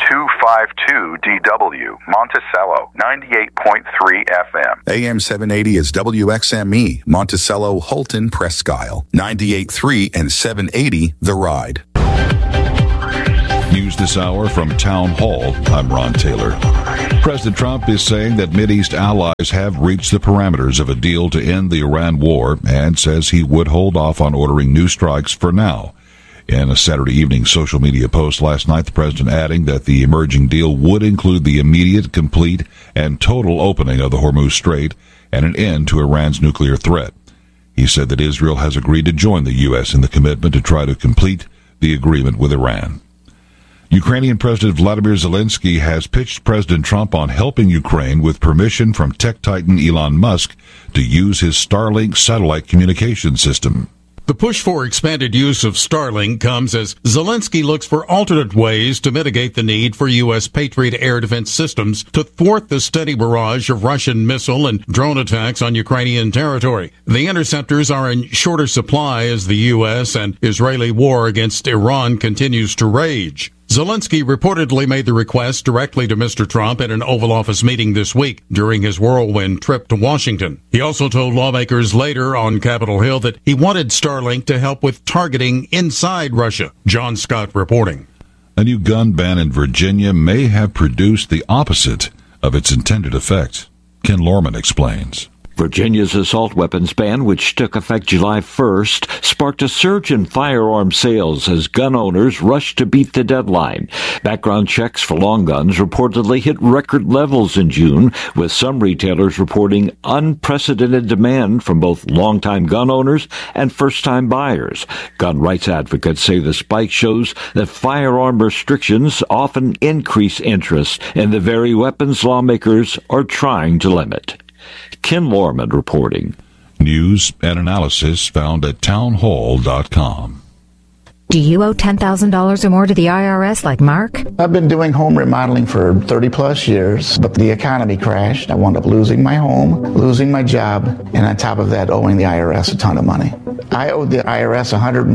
252DW, Monticello, 98.3 FM. AM 780 is WXME, Monticello, Holton, Presque Isle, 98.3 and 780 The Ride. News this hour from Town Hall. I'm Ron Taylor. President Trump is saying that Mideast allies have reached the parameters of a deal to end the Iran war and says he would hold off on ordering new strikes for now. In a Saturday evening social media post last night, the president adding that the emerging deal would include the immediate, complete, and total opening of the Hormuz Strait and an end to Iran's nuclear threat. He said that Israel has agreed to join the U.S. in the commitment to try to complete the agreement with Iran. Ukrainian President Vladimir Zelensky has pitched President Trump on helping Ukraine with permission from tech titan Elon Musk to use his Starlink satellite communication system. The push for expanded use of Starlink comes as Zelensky looks for alternate ways to mitigate the need for U.S. Patriot air defense systems to thwart the steady barrage of Russian missile and drone attacks on Ukrainian territory. The interceptors are in shorter supply as the U.S. and Israeli war against Iran continues to rage. Zelensky reportedly made the request directly to Mr. Trump at an Oval Office meeting this week during his whirlwind trip to Washington. He also told lawmakers later on Capitol Hill that he wanted Starlink to help with targeting inside Russia. John Scott reporting. A new gun ban in Virginia may have produced the opposite of its intended effect. Ken Lorman explains. Virginia's assault weapons ban, which took effect July 1st, sparked a surge in firearm sales as gun owners rushed to beat the deadline. Background checks for long guns reportedly hit record levels in June, with some retailers reporting unprecedented demand from both longtime gun owners and first-time buyers. Gun rights advocates say the spike shows that firearm restrictions often increase interest in the very weapons lawmakers are trying to limit. Ken Lorman reporting. News and analysis found at townhall.com. Do you owe $10,000 or more to the IRS like Mark? I've been doing home remodeling for 30 plus years, but the economy crashed. I wound up losing my home, losing my job, and on top of that, owing the IRS a ton of money. I owed the IRS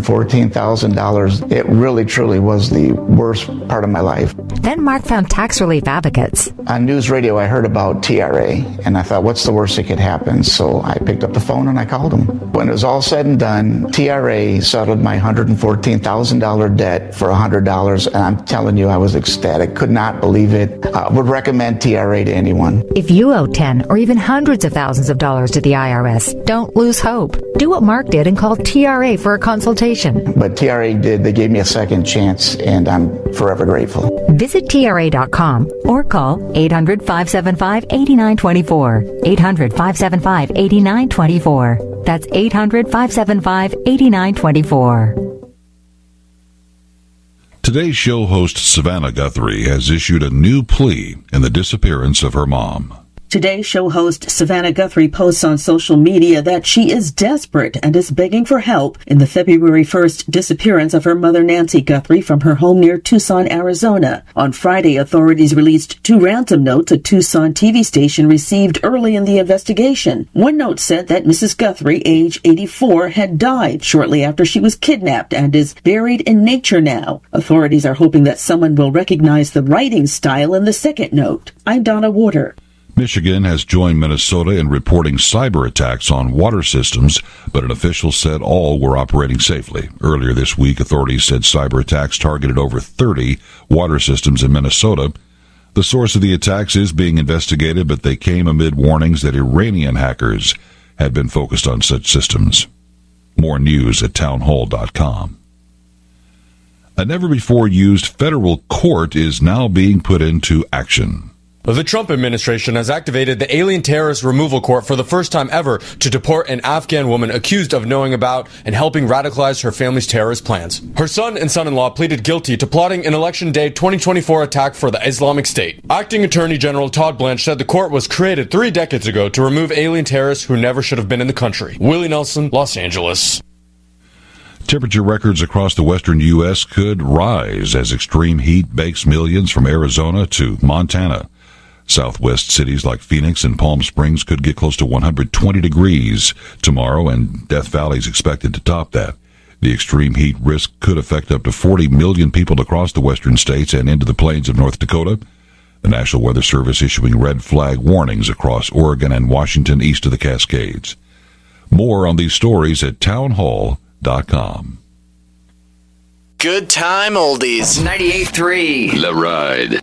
$114,000. It really, truly was the worst part of my life. Then Mark found tax relief advocates. On news radio, I heard about TRA, and I thought, what's the worst that could happen? So I picked up the phone and I called them. When it was all said and done, TRA settled my $114,000 debt for $100, and I'm telling you, I was ecstatic. Could not believe it. I would recommend TRA to anyone. If you owe 10 or even hundreds of thousands of dollars to the IRS, don't lose hope. Do what Mark did and call TRA for a consultation. But TRA did. They gave me a second chance, and I'm forever grateful. Visit TRA.com or call 800-575-8924. 800-575-8924. That's 800-575-8924. Today's show host Savannah Guthrie has issued a new plea in the disappearance of her mom. Today's show host Savannah Guthrie posts on social media that she is desperate and is begging for help in the February 1st disappearance of her mother Nancy Guthrie from her home near Tucson, Arizona. On Friday, authorities released 2 ransom notes a Tucson TV station received early in the investigation. One note said that Mrs. Guthrie, age 84, had died shortly after she was kidnapped and is buried in nature now. Authorities are hoping that someone will recognize the writing style in the second note. I'm Donna Warder. Michigan has joined Minnesota in reporting cyber attacks on water systems, but an official said all were operating safely. Earlier this week, authorities said cyber attacks targeted over 30 water systems in Minnesota. The source of the attacks is being investigated, but they came amid warnings that Iranian hackers had been focused on such systems. More news at townhall.com. A never-before-used federal court is now being put into action. The Trump administration has activated the Alien Terrorist Removal Court for the first time ever to deport an Afghan woman accused of knowing about and helping radicalize her family's terrorist plans. Her son and son-in-law pleaded guilty to plotting an Election Day 2024 attack for the Islamic State. Acting Attorney General Todd Blanche said the court was created 3 decades ago to remove alien terrorists who never should have been in the country. Willie Nelson, Los Angeles. Temperature records across the western U.S. could rise as extreme heat bakes millions from Arizona to Montana. Southwest cities like Phoenix and Palm Springs could get close to 120 degrees tomorrow, and Death Valley is expected to top that. The extreme heat risk could affect up to 40 million people across the western states and into the plains of North Dakota. The National Weather Service issuing red flag warnings across Oregon and Washington east of the Cascades. More on these stories at townhall.com. Good time oldies. 98.3 The Ride.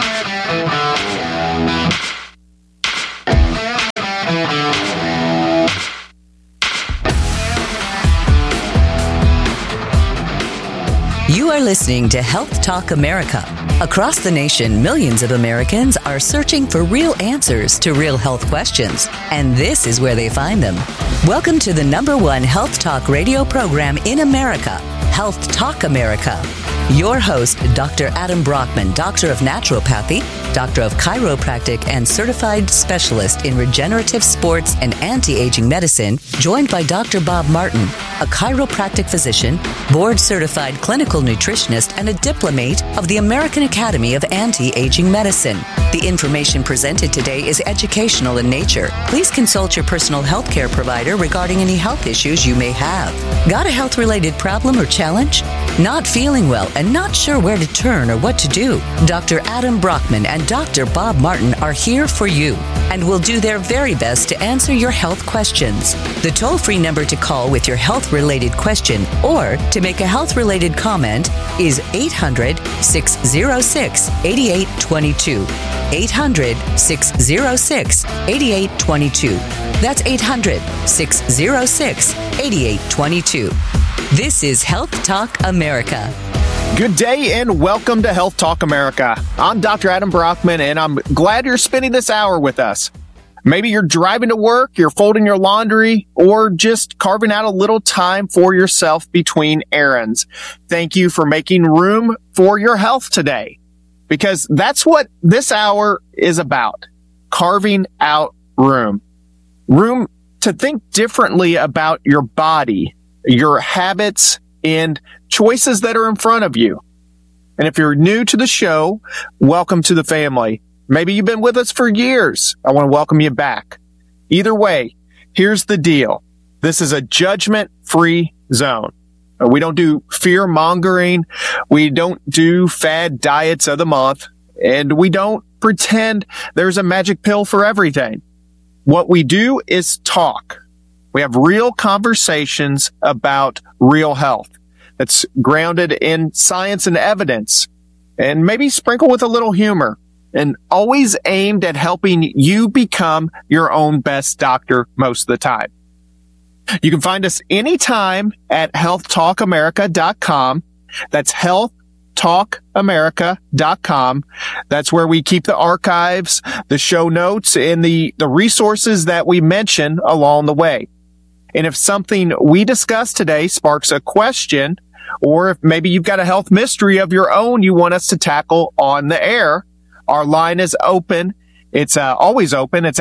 You are listening to Health Talk America. Across the nation, millions of Americans are searching for real answers to real health questions, and this is where they find them. Welcome to the #1 health talk radio program in America, Health Talk America. Your host, Dr. Adam Brockman, Doctor of Naturopathy, Doctor of Chiropractic, and Certified Specialist in Regenerative Sports and Anti-Aging Medicine, joined by Dr. Bob Martin, a chiropractic physician, board-certified clinical nutritionist, and a diplomate of the American Academy of Anti-Aging Medicine. The information presented today is educational in nature. Please consult your personal health care provider regarding any health issues you may have. Got a health-related problem or challenge? Not feeling well and not sure where to turn or what to do? Dr. Adam Brockman and Dr. Bob Martin are here for you and will do their very best to answer your health questions. The toll-free number to call with your health-related question or to make a health-related comment is 800-606-8822. 800-606-8822. That's 800-606-8822. This is Health Talk America. Good day and welcome to Health Talk America. I'm Dr. Adam Brockman and I'm glad you're spending this hour with us. Maybe you're driving to work, you're folding your laundry, or just carving out a little time for yourself between errands. Thank you for making room for your health today, because that's what this hour is about. Carving out room. Room to think differently about your body, your habits, and choices that are in front of you. And if you're new to the show, welcome to the family. Maybe you've been with us for years. I want to welcome you back. Either way, here's the deal. This is a judgment-free zone. We don't do fear-mongering. We don't do fad diets of the month. And we don't pretend there's a magic pill for everything. What we do is talk. We have real conversations about real health that's grounded in science and evidence, and maybe sprinkle with a little humor, and always aimed at helping you become your own best doctor most of the time. You can find us anytime at healthtalkamerica.com. That's healthtalkamerica.com. That's where we keep the archives, the show notes, and the resources that we mention along the way. And if something we discussed today sparks a question, or if maybe you've got a health mystery of your own you want us to tackle on the air, our line is open. It's always open. It's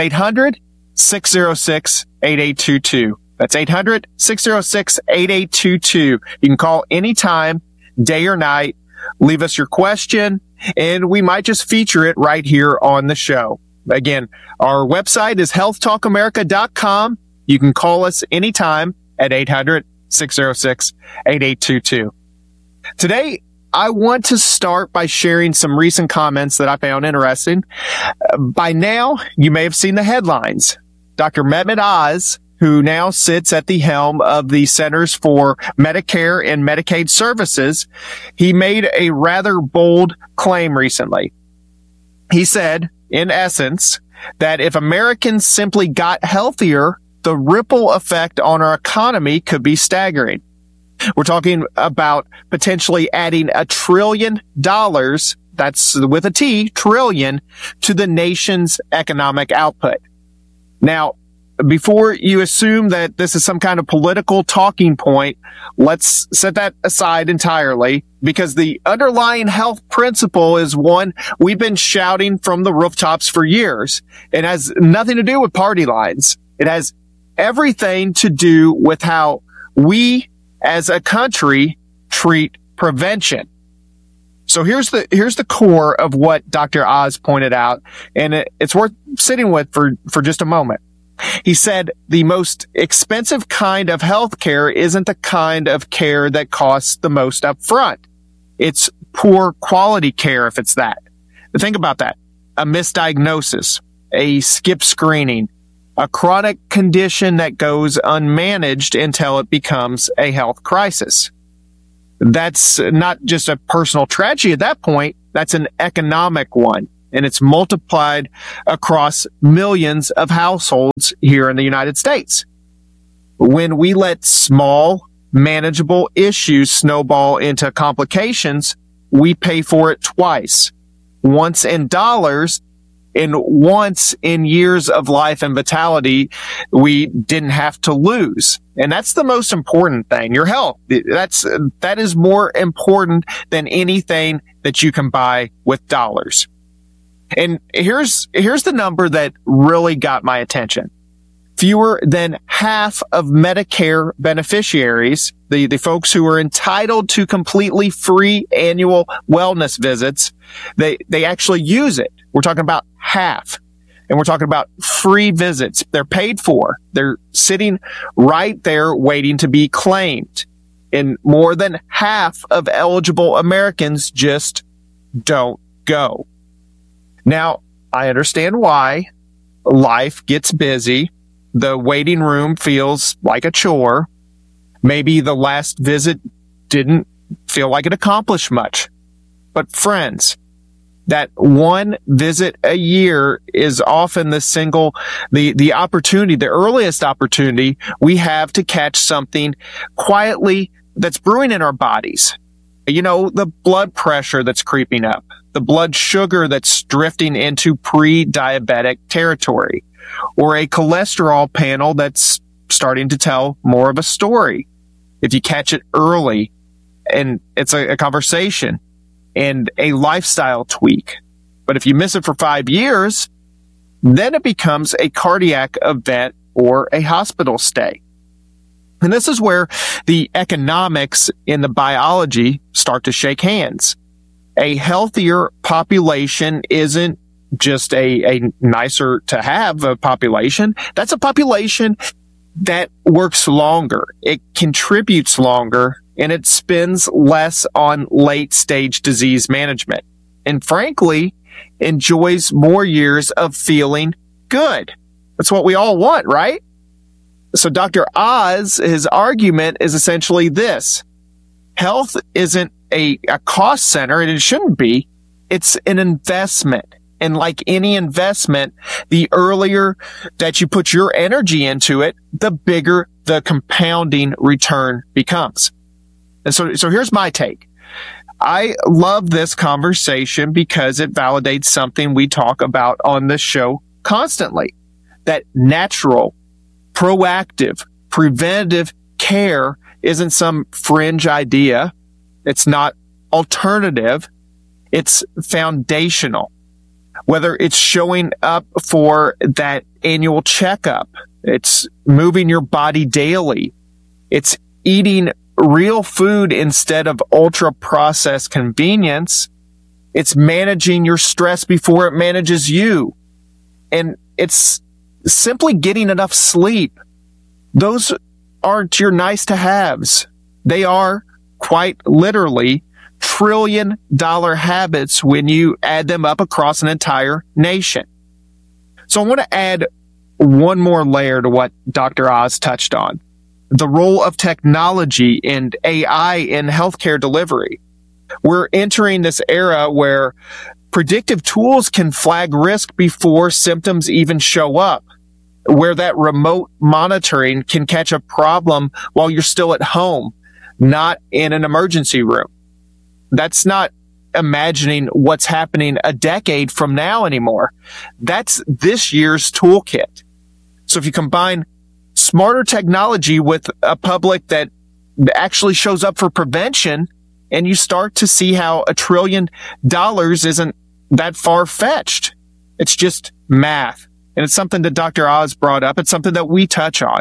800-606-8822. That's 800-606-8822. You can call anytime, day or night. Leave us your question, and we might just feature it right here on the show. Again, our website is healthtalkamerica.com. You can call us anytime at 800-606-8822. Today, I want to start by sharing some recent comments that I found interesting. By now, you may have seen the headlines. Dr. Mehmet Oz, who now sits at the helm of the Centers for Medicare and Medicaid Services, he made a rather bold claim recently. He said, in essence, that if Americans simply got healthier, the ripple effect on our economy could be staggering. We're talking about potentially adding $1 trillion, that's with a T, trillion, to the nation's economic output. Now, before you assume that this is some kind of political talking point, let's set that aside entirely, because the underlying health principle is one we've been shouting from the rooftops for years. It has nothing to do with party lines. It has everything to do with how we as a country treat prevention. So here's the core of what Dr. Oz pointed out, and it's worth sitting with for just a moment. He said the most expensive kind of health care isn't the kind of care that costs the most up front. It's poor quality care if it's that. Think about that. A misdiagnosis, a skip screening, a chronic condition that goes unmanaged until it becomes a health crisis. That's not just a personal tragedy at that point. That's an economic one. And it's multiplied across millions of households here in the United States. When we let small, manageable issues snowball into complications, we pay for it twice. Once in dollars, and once in years of life and vitality we didn't have to lose. And that's the most important thing. Your health. That is more important than anything that you can buy with dollars. And here's the number that really got my attention. Fewer than half of Medicare beneficiaries, the folks who are entitled to completely free annual wellness visits, they actually use it. We're talking about half. And we're talking about free visits. They're paid for. They're sitting right there waiting to be claimed. And more than half of eligible Americans just don't go. Now, I understand why. Life gets busy. The waiting room feels like a chore. Maybe the last visit didn't feel like it accomplished much. But friends, that one visit a year is often the opportunity, the earliest opportunity we have to catch something quietly that's brewing in our bodies. You know, the blood pressure that's creeping up, the blood sugar that's drifting into pre-diabetic territory, or a cholesterol panel that's starting to tell more of a story. If you catch it early, and it's a conversation and a lifestyle tweak. But if you miss it for 5 years, then it becomes a cardiac event or a hospital stay. And this is where the economics in the biology start to shake hands. A healthier population isn't just a nicer to have a population. That's a population that works longer. It contributes longer, and it spends less on late stage disease management. And frankly, enjoys more years of feeling good. That's what we all want, right? So Dr. Oz, his argument is essentially this. Health isn't a cost center, and it shouldn't be. It's an investment. And like any investment, the earlier that you put your energy into it, the bigger the compounding return becomes. And so here's my take. I love this conversation because it validates something we talk about on this show constantly. That natural, proactive, preventative care isn't some fringe idea. It's not alternative. It's foundational. Whether it's showing up for that annual checkup, it's moving your body daily, it's eating real food instead of ultra-processed convenience, it's managing your stress before it manages you, and it's simply getting enough sleep. Those aren't your nice-to-haves. They are, quite literally, trillion-dollar habits when you add them up across an entire nation. So I want to add one more layer to what Dr. Oz touched on. The role of technology and AI in healthcare delivery. We're entering this era where predictive tools can flag risk before symptoms even show up, where that remote monitoring can catch a problem while you're still at home, not in an emergency room. That's not imagining what's happening a decade from now anymore. That's this year's toolkit. So if you combine smarter technology with a public that actually shows up for prevention, and you start to see how $1 trillion isn't that far-fetched. It's just math. And it's something that Dr. Oz brought up. It's something that we touch on.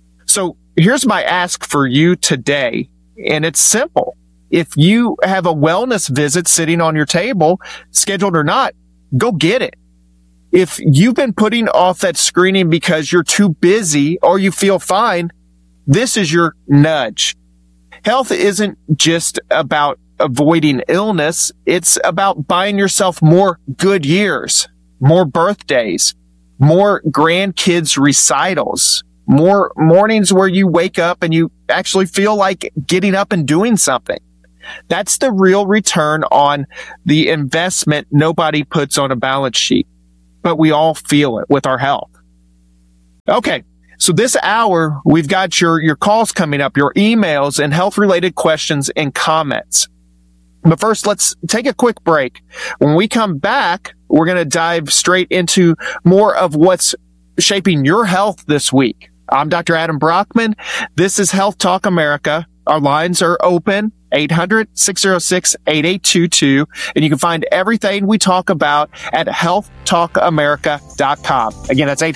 So here's my ask for you today, and it's simple. If you have a wellness visit sitting on your table, scheduled or not, go get it. if you've been putting off that screening because you're too busy or you feel fine, this is your nudge. Health isn't just about avoiding illness. It's about buying yourself more good years, more birthdays, more grandkids recitals, more mornings where you wake up and you actually feel like getting up and doing something. That's the real return on the investment nobody puts on a balance sheet, but we all feel it with our health. Okay. So this hour, we've got your calls coming up, your emails and health-related questions and comments. But first, let's take a quick break. When we come back, we're going to dive straight into more of what's shaping your health this week. I'm Dr. Adam Brockman. This is Health Talk America. Our lines are open, 800-606-8822. And you can find everything we talk about at healthtalkamerica.com. Again, that's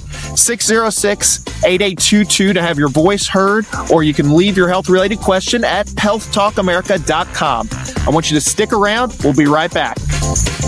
800-606-8822 to have your voice heard, or you can leave your health-related question at healthtalkamerica.com. I want you to stick around. We'll be right back.